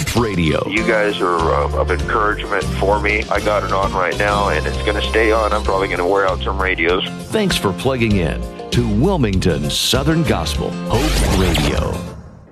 Hope Radio. You guys are of encouragement for me. I got it on right now, and it's going to stay on. I'm probably going to wear out some radios. Thanks for plugging in to Wilmington Southern Gospel Hope Radio.